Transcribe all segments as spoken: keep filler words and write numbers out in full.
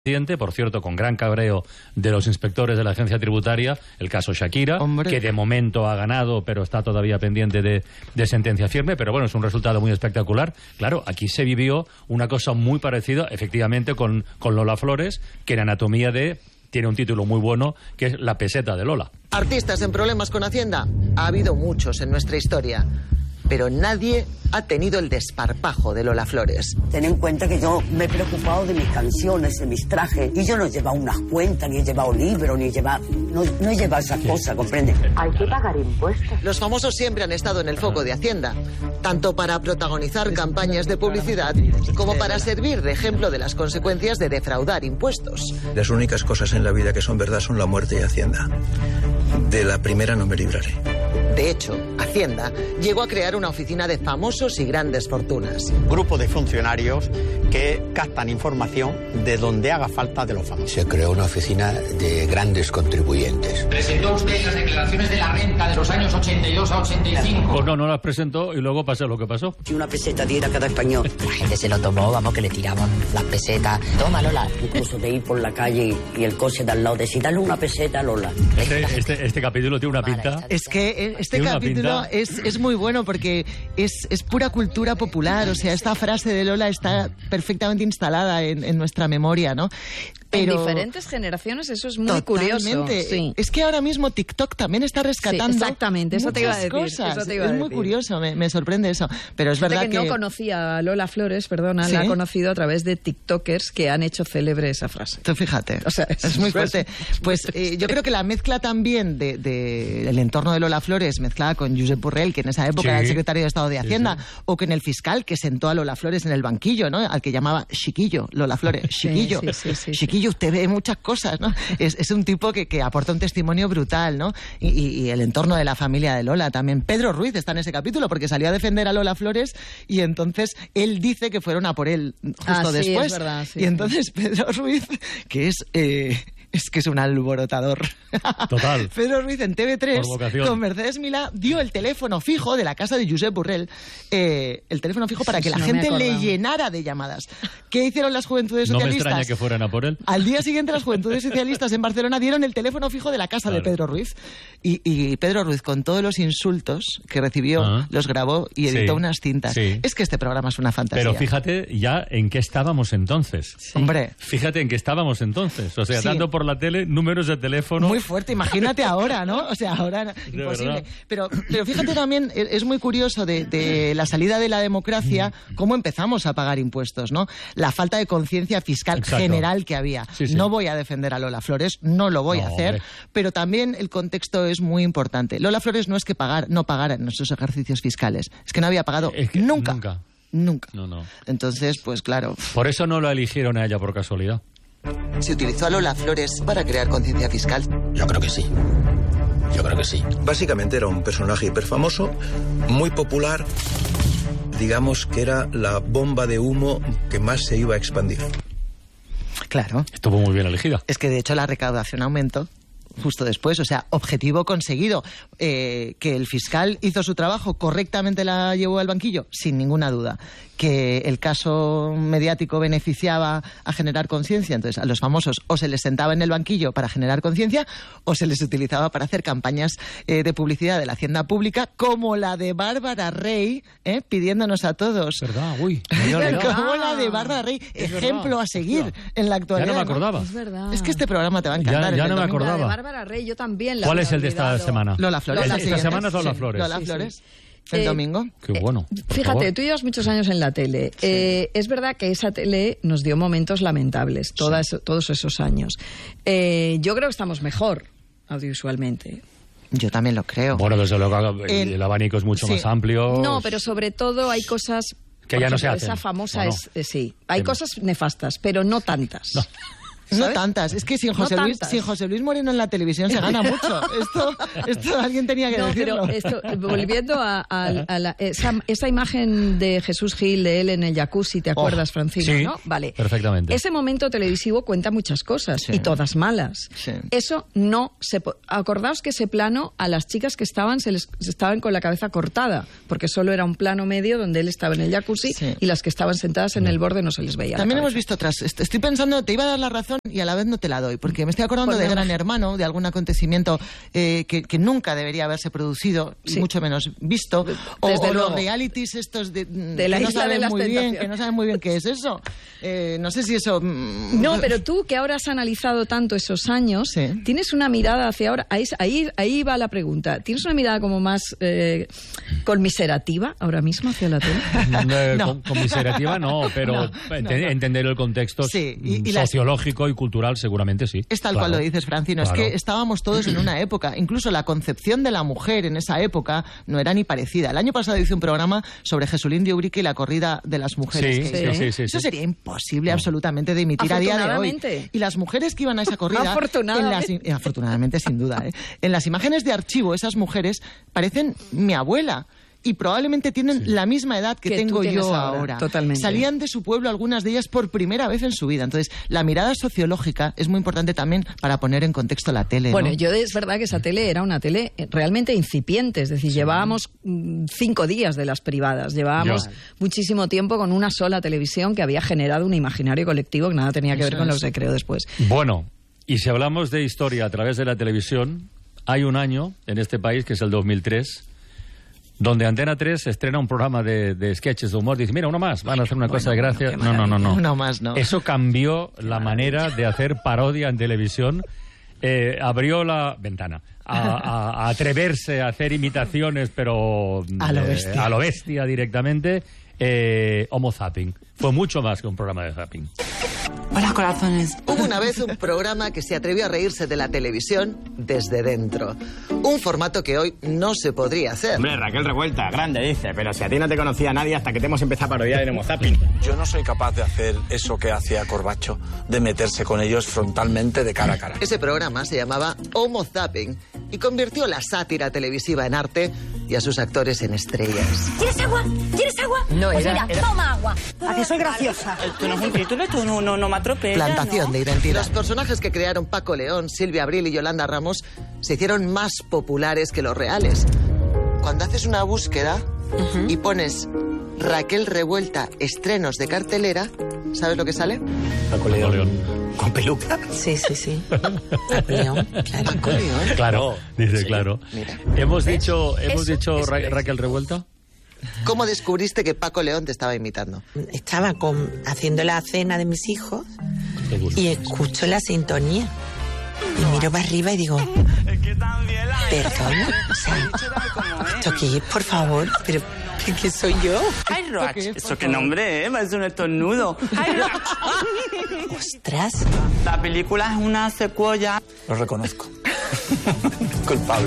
Por cierto, con gran cabreo de los inspectores de la agencia tributaria, el caso Shakira, Hombre. que de momento ha ganado, pero está todavía pendiente de, de sentencia firme, pero bueno, es un resultado muy espectacular. Claro, aquí se vivió una cosa muy parecida, efectivamente, con, con Lola Flores, que en Anatomía de... tiene un título muy bueno, que es La peseta de Lola. ¿Artistas en problemas con Hacienda? Ha habido muchos en nuestra historia, pero nadie ha tenido el desparpajo de Lola Flores. Ten en cuenta que yo me he preocupado de mis canciones, de mis trajes, y yo no he llevado unas cuentas, ni he llevado libros, ni he llevado... No, no he llevado esas cosas, ¿comprende? Hay que pagar impuestos. Los famosos siempre han estado en el foco de Hacienda, tanto para protagonizar campañas de publicidad como para servir de ejemplo de las consecuencias de defraudar impuestos. Las únicas cosas en la vida que son verdad son la muerte y Hacienda. De la primera no me libraré. De hecho, Hacienda llegó a crear una oficina de famosos y grandes fortunas. Grupo de funcionarios que captan información de donde haga falta de los famosos. Se creó una oficina de grandes contribuyentes. ¿Presentó usted las declaraciones de la renta de los años ochenta y dos a ochenta y cinco? Pues no, no las presentó y luego pasó lo que pasó. Si una peseta diera cada español. La gente se lo tomó, vamos, que le tiraban las pesetas. Toma, Lola. Incluso de ir por la calle y, y el coche de al lado, decir, dale una peseta, Lola. Este, este, este capítulo tiene una pinta... Es que este capítulo es, es muy bueno porque es, es pura cultura popular, o sea, esta frase de Lola está perfectamente instalada en, en nuestra memoria, ¿no? Pero... En diferentes generaciones eso es muy Totalmente. curioso. Sí. Es que ahora mismo TikTok también está rescatando sí, exactamente, eso te iba a decir, cosas. Eso te iba a es decir. muy curioso, me, me sorprende eso. Pero es Fíjate verdad que, que... no conocía a Lola Flores, perdona, ¿Sí? la ha conocido a través de TikTokers que han hecho célebre esa frase. Tú fíjate, o sea, es, es muy fuerte. Pues eh, yo creo que la mezcla también de, de el entorno de Lola Flores mezclada con Josep Borrell, que en esa época sí. era el secretario de Estado de Hacienda, sí, sí. o con el fiscal que sentó a Lola Flores en el banquillo, ¿no? Al que llamaba Chiquillo, Lola Flores, Chiquillo. Sí, sí, sí, sí, Chiquillo, usted ve muchas cosas, ¿no? Es, es un tipo que, que aporta un testimonio brutal, ¿no? Y, y, y el entorno de la familia de Lola también. Pedro Ruiz está en ese capítulo porque salió a defender a Lola Flores y entonces él dice que fueron a por él justo ah, sí, después. Es verdad, sí, y entonces Pedro Ruiz, que es... Eh, Es que es un alborotador. Total. Pedro Ruiz en T V tres, con Mercedes Milá, dio el teléfono fijo de la casa de Josep Borrell, eh, el teléfono fijo para que la no gente le llenara de llamadas. ¿Qué hicieron las Juventudes no Socialistas? No me extraña que fueran a por él. Al día siguiente las Juventudes Socialistas en Barcelona dieron el teléfono fijo de la casa claro. de Pedro Ruiz. Y, y Pedro Ruiz, con todos los insultos que recibió, ah. los grabó y editó sí. unas cintas. Sí. Es que este programa es una fantasía. Pero fíjate ya en qué estábamos entonces. Sí. Hombre. Fíjate en qué estábamos entonces. O sea, sí. dando por la tele números de teléfono. Muy fuerte, imagínate ahora, ¿no? O sea, ahora no, imposible. Pero, pero fíjate también, es muy curioso de, de la salida de la democracia, cómo empezamos a pagar impuestos, ¿no? La falta de conciencia fiscal Exacto. general que había. Sí, sí. No voy a defender a Lola Flores, no lo voy no, a hacer, hombre. pero también el contexto es muy importante. Lola Flores no es que pagar, no pagara en nuestros ejercicios fiscales, es que no había pagado es que nunca. Nunca. Nunca. No, no. Entonces, pues claro. Por eso no la eligieron a ella por casualidad. ¿Se utilizó a Lola Flores para crear conciencia fiscal? Yo creo que sí. Yo creo que sí. Básicamente era un personaje hiperfamoso, muy popular. Digamos que era la bomba de humo que más se iba a expandir. Claro. Estuvo muy bien elegida. Es que de hecho la recaudación aumentó justo después, o sea, objetivo conseguido. Eh, que el fiscal hizo su trabajo, correctamente la llevó al banquillo, sin ninguna duda. Que el caso mediático beneficiaba a generar conciencia, entonces a los famosos o se les sentaba en el banquillo para generar conciencia o se les utilizaba para hacer campañas eh, de publicidad de la hacienda pública, como la de Bárbara Rey, eh, pidiéndonos a todos. ¿Verdad? Uy. Como la de Bárbara Rey, es ejemplo verdad. a seguir Hostia. en la actualidad. Ya no me acordaba. ¿no? Es verdad. Es que este programa te va a encantar. Ya, ya no me acordaba. La de Bárbara Rey, yo también la ¿Cuál es el olvidado. de esta semana? Lola Flores. Lola esta Flores. semana es Lola sí. Flores. Lola sí, Flores. Sí. El eh, domingo. Qué bueno. Fíjate, tú llevas muchos años en la tele. Sí. Eh, es verdad que esa tele nos dio momentos lamentables, todas, sí. todos esos años. Eh, yo creo que estamos mejor audiovisualmente. Yo también lo creo. Bueno, desde luego el, el abanico es mucho sí. más amplio. No, pero sobre todo hay cosas... Que ya no se hacen. Esa famosa no, no. es... Eh, sí, hay sí. cosas nefastas, pero no tantas. No. ¿sabes? No tantas. Es que sin José, no Luis, sin José Luis Moreno en la televisión se gana mucho. Esto, esto alguien tenía que no, decirlo. Pero esto, volviendo a, a, a la, esa, esa imagen de Jesús Gil, de él en el jacuzzi, ¿te acuerdas, oh, Francino? Sí, ¿no? Vale. Perfectamente. Ese momento televisivo cuenta muchas cosas, sí. y todas malas. Sí. Eso no se... Acordaos que ese plano a las chicas que estaban se les estaban con la cabeza cortada, porque solo era un plano medio donde él estaba en el jacuzzi, sí. y las que estaban sentadas en el borde no se les veía. También hemos visto otras. Estoy pensando, te iba a dar la razón y a la vez no te la doy, porque me estoy acordando de Gran Hermano, de algún acontecimiento eh, que, que nunca debería haberse producido, sí. mucho menos visto, o, o los realities estos de, de la que, no isla de las muy bien, tentaciones. que no saben muy bien qué es eso. Eh, no sé si eso... No, pero tú que ahora has analizado tanto esos años, sí. tienes una mirada hacia ahora, ahí, ahí, ahí va la pregunta, ¿tienes una mirada como más eh, conmiserativa ahora mismo hacia la tele? No, no. Con, conmiserativa no, pero no, ent no, no. entender el contexto sí, y, y sociológico las... y cultural seguramente sí. Es tal claro. cual lo dices, Francino, claro. es que estábamos todos en una época, incluso la concepción de la mujer en esa época no era ni parecida. El año pasado hice un programa sobre Jesulín de Ubrique y la corrida de las mujeres. Sí, que sí, sí, sí, Eso sí. sería imposible no. absolutamente de emitir a día de hoy. Y las mujeres que iban a esa corrida, afortunadamente, en las, afortunadamente sin duda, ¿eh? en las imágenes de archivo, esas mujeres parecen mi abuela. Y probablemente tienen sí. la misma edad que, que tengo yo ahora. ahora. Totalmente. Salían de su pueblo algunas de ellas por primera vez en su vida. Entonces, la mirada sociológica es muy importante también para poner en contexto la tele. Bueno, ¿no? yo es verdad que esa tele era una tele realmente incipiente. Es decir, sí. llevábamos mm, cinco días de las privadas. Llevábamos ya. muchísimo tiempo con una sola televisión que había generado un imaginario colectivo que nada tenía que Eso ver con es. lo que se creó después. Bueno, y si hablamos de historia a través de la televisión, hay un año en este país, que es el dos mil tres... donde Antena tres estrena un programa de, de sketches de humor. Dice, mira, uno más, van a hacer una bueno, cosa de gracia. No, no, no, no. Uno más, no. Eso cambió la manera de hacer parodia en televisión. Eh, abrió la ventana a, a, a atreverse a hacer imitaciones, pero a lo bestia, eh, a lo bestia directamente. Eh, Homo Zapping. Fue mucho más que un programa de zapping. Hola, corazones. Hubo una vez un programa que se atrevió a reírse de la televisión desde dentro. Un formato que hoy no se podría hacer. Hombre, Raquel Revuelta, grande, dice, pero si a ti no te conocía nadie hasta que te hemos empezado a parodiar en Homo Zapping. Yo no soy capaz de hacer eso que hacía Corbacho, de meterse con ellos frontalmente de cara a cara. Ese programa se llamaba Homo Zapping y convirtió la sátira televisiva en arte y a sus actores en estrellas. ¿Quieres agua? ¿Quieres agua? No, pues era, mira, era... toma agua. ¿A que soy graciosa? Tú no es un título, tú no, no, no me atropellas. Plantación ¿no? de identidad. Los personajes que crearon Paco León, Silvia Abril y Yolanda Ramos se hicieron más populares que los reales. Cuando haces una búsqueda uh-huh. y pones Raquel Revuelta, estrenos de cartelera, ¿sabes lo que sale? Paco León. ¿Con peluca? Sí, sí, sí. Paco León, claro. Paco León. Claro, dice, sí. claro. Mira. Hemos dicho, hemos Eso dicho es Ra Raquel Revuelta. ¿Cómo descubriste que Paco León te estaba imitando? Estaba con, haciendo la cena de mis hijos y escucho la sintonía. Y miro para arriba y digo, perdón, o sea, ¿esto qué es, por favor? Pero, ¿qué soy yo? ¡Ay, Roach! Eso qué nombre, ¿eh? Es un estornudo. ¡Ay, Roach! ¡Ostras! La película es una secuela. Lo reconozco. Culpable.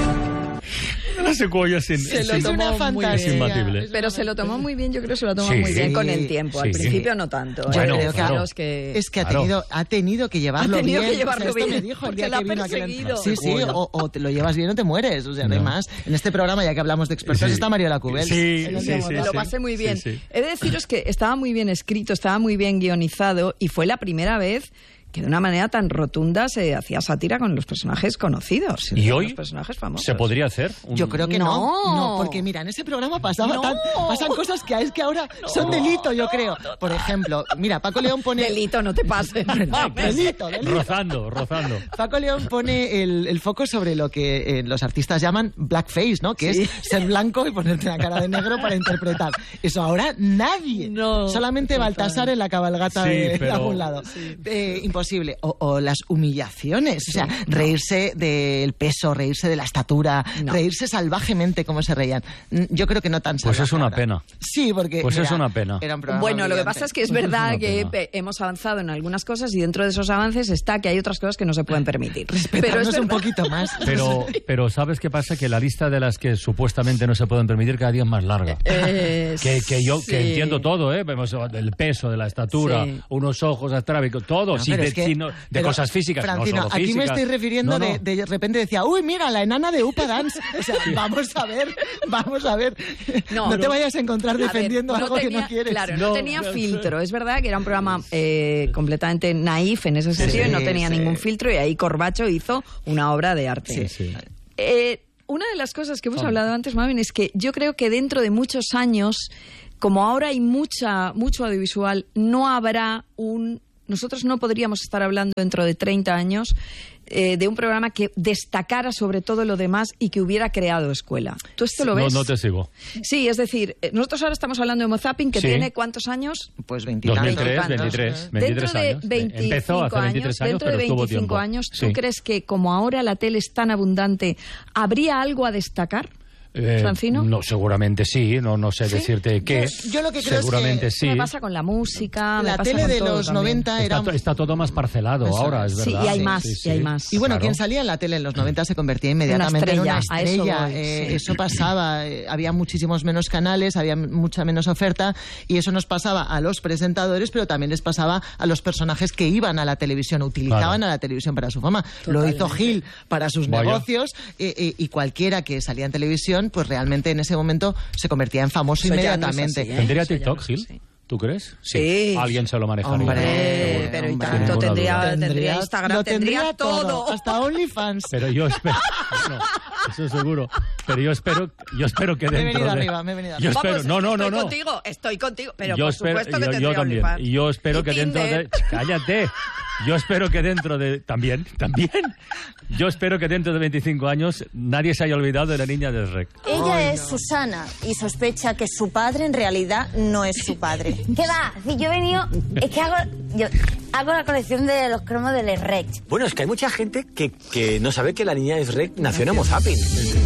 La secuoya sin, se sin, lo tomó muy es bien. imbatible. Pero se lo tomó muy bien, yo creo que se lo tomó sí, muy bien con el tiempo. Sí, Al principio sí. no tanto. Bueno, ¿eh? creo claro. Es que, es que ha, tenido, claro. ha tenido que llevarlo ha tenido bien. Que llevarlo o sea, esto bien me dijo el día porque que vino la ha perseguido. Sí, sí, o, o te lo llevas bien o te mueres. O sea, no. además, en este programa, ya que hablamos de expertos, sí. está Mariola Cubel. Sí, sí, sí, sí, lo pasé muy bien. Sí, sí. He de deciros que estaba muy bien escrito, estaba muy bien guionizado y fue la primera vez que de una manera tan rotunda se hacía sátira con los personajes conocidos. ¿Y hoy los personajes famosos. se podría hacer? Un... Yo creo que no. no. No, porque mira, en ese programa pasaba no. tan, pasan cosas que es que ahora no. son delito, yo creo. Por ejemplo, mira, Paco León pone... Delito, no te pases. delito, delito. Rozando, rozando. Paco León pone el, el foco sobre lo que eh, los artistas llaman blackface, ¿no? Que sí. es ser blanco y ponerte la cara de negro para interpretar. Eso ahora nadie. No. Solamente Baltasar en la cabalgata sí, de, pero... de algún lado. Sí. Eh, imposible. O, o las humillaciones, o sea, sí, no. reírse del peso, reírse de la estatura, no. reírse salvajemente como se reían. Yo creo que no tan salvaje. Pues es una ahora. pena. Sí, porque... Pues mira, es una pena. Era un bueno, brillante. Lo que pasa es que es verdad es que pena. hemos avanzado en algunas cosas y dentro de esos avances está que hay otras cosas que no se pueden permitir. Respetarnos pero un poquito más. Pero, pero ¿sabes qué pasa? Que la lista de las que supuestamente no se pueden permitir cada día es más larga. Eh, que, que yo sí. que entiendo todo, ¿eh? El peso de la estatura, sí. unos ojos astrábicos, todo. No, si, de, que, sino de pero, cosas físicas, Francino, no solo aquí físicas. me estoy refiriendo no, no. De, de repente decía, uy, mira, la enana de Upa Dance. O sea, vamos a ver, vamos a ver. No, no te vayas a encontrar defendiendo a ver, no algo tenía, que no quieres. Claro, no, no tenía no, filtro. Es verdad que era un programa eh, completamente naif en ese sentido, sí, y no tenía sí. ningún filtro, y ahí Corbacho hizo una obra de arte. Sí, sí. Eh, una de las cosas que hemos oh. hablado antes, Mamen, es que yo creo que dentro de muchos años, como ahora hay mucha mucho audiovisual, no habrá un... Nosotros no podríamos estar hablando dentro de treinta años eh, de un programa que destacara sobre todo lo demás y que hubiera creado escuela. ¿Tú esto lo ves? No, no te sigo. Sí, es decir, nosotros ahora estamos hablando de Homo Zapping, que sí. tiene ¿cuántos años? Pues veintitantos. dos mil tres, veintitrés, veintitrés dentro años. de veinticinco Empezó hace veintitrés años, dentro de pero veinticinco tuvo tiempo. años, ¿tú sí. crees que como ahora la tele es tan abundante, habría algo a destacar? Eh, ¿Francino? No, seguramente sí, no, no sé ¿Sí? decirte qué. Yo, yo lo que creo seguramente es que sí. Me pasa con la música, la me pasa tele con de todo los también. noventa era... Está, está todo más parcelado Eso. ahora, es verdad. Sí, y hay sí, más, sí, sí. y hay más. Y bueno, claro. quien salía en la tele en los noventa se convertía inmediatamente una estrella, en una estrella. A eso, voy, eh, sí. eso pasaba, eh, había muchísimos menos canales, había mucha menos oferta, y eso nos pasaba a los presentadores, pero también les pasaba a los personajes que iban a la televisión, utilizaban claro. a la televisión para su fama. Totalmente. Lo hizo Gil para sus Vaya. negocios, eh, eh, y cualquiera que salía en televisión, pues realmente en ese momento se convertía en famoso Eso inmediatamente. No es así, ¿eh? ¿Tendría TikTok, Gil? Sí. ¿Tú crees? Sí. sí. Alguien se lo manejaría. Hombre, pero y tanto tendría, tendría Instagram, lo tendría, tendría todo. todo. Hasta OnlyFans. Pero yo espero... No, eso seguro. Pero yo espero, yo espero que dentro me he venido de... arriba, me he venido yo arriba. espero, Vamos, no, no, estoy no, no. contigo, estoy contigo, pero yo por espero, supuesto que yo, tendría yo también. OnlyFans. Y yo espero y que Tinder. dentro de... Cállate. Yo espero que dentro de... También, también. Yo espero que dentro de veinticinco años nadie se haya olvidado de la niña del R E C. Ella Ay, es no. Susana y sospecha que su padre en realidad no es su padre. ¿Qué va? Si yo he venido... Es que hago... Yo hago la colección de los cromos del R E C. Bueno, es que hay mucha gente que, que no sabe que la niña del R E C nació en Homo Zapping.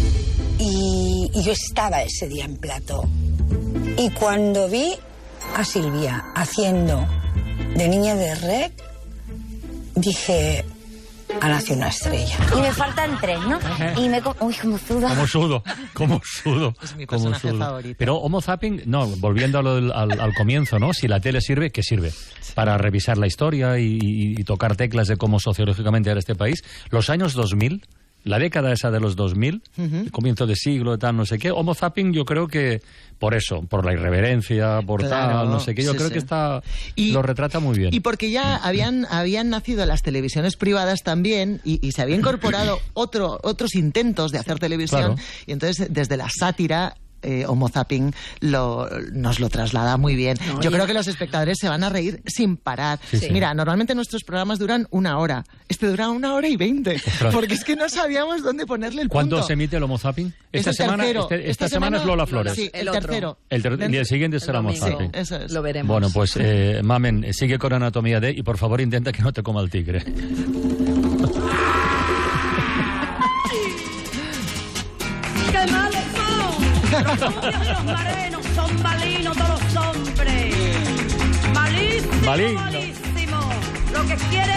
Y, y yo estaba ese día en plató. Y cuando vi a Silvia haciendo de niña de R E C, dije... ha nacido una estrella. Y me faltan tres, ¿no? Y me... Uy, como sudo. Como sudo, como sudo. Es mi como personaje sudo. favorito. Pero Homo Zapping, no, volviendo al, al, al comienzo, ¿no? Si la tele sirve, ¿qué sirve? Para revisar la historia y, y, y tocar teclas de cómo sociológicamente era este país. Los años dos mil... La década esa de los dos mil, uh-huh. comienzo de siglo, tal, no sé qué. Homo Zapping yo creo que por eso, por la irreverencia, por claro, tal, no sé qué, yo sí, creo sí. que está y, lo retrata muy bien. Y porque ya habían, habían nacido las televisiones privadas también y, y se había incorporado otro, otros intentos de hacer televisión. Claro. Y entonces, desde la sátira... Eh, Homo Zapping lo, nos lo traslada muy bien. No, Yo creo que los espectadores se van a reír sin parar. Sí, sí. Mira, normalmente nuestros programas duran una hora. Este dura una hora y veinte. Ostras. Porque es que no sabíamos dónde ponerle el punto. ¿Cuándo se emite el Homo Zapping? Esta, semana, este, esta, esta semana, semana es Lola Flores. Sí, el, el tercero. El, ter el, el siguiente será Homo Zapping. Sí, eso es. Lo veremos. Bueno, pues, eh, Mamen, sigue con Anatomía D y por favor intenta que no te coma el tigre. ¡Qué malos son! Los rubios y los marenos son malinos todos los hombres. Malísimo, Maligno. malísimo. Lo que quiere